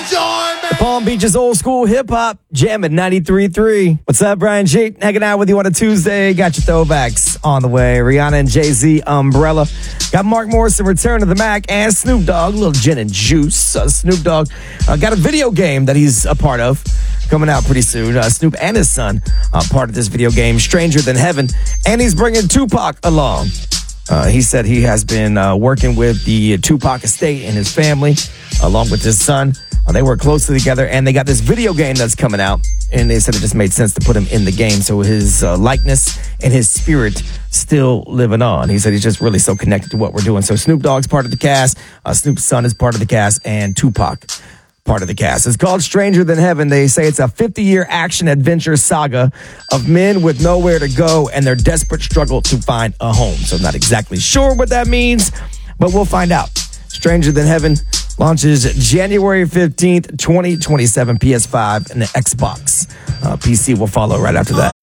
Palm Beach's old school hip hop, jam at 93.3. What's up, Brian G? Hanging out with you on a Tuesday. Got your throwbacks on the way. Rihanna and Jay-Z, Umbrella. Got Mark Morrison, Return to the Mac, and Snoop Dogg, a little gin and juice. Snoop Dogg got a video game that he's a part of coming out pretty soon. Snoop and his son part of this video game, Stranger Than Heaven. And he's bringing Tupac along. He said he has been working with the Tupac estate and his family, along with his son. They work closely together, and they got this video game that's coming out, and they said it just made sense to put him in the game, so his likeness and his spirit still living on. He said he's just really so connected to what we're doing. So Snoop Dogg's part of the cast, Snoop's son is part of the cast, and Tupac part of the cast. It's called Stranger Than Heaven. They say it's a 50-year action-adventure saga of men with nowhere to go and their desperate struggle to find a home. So I'm not exactly sure what that means, but we'll find out. Stranger Than Heaven launches January 15th, 2027, PS5 and the Xbox. PC will follow right after that.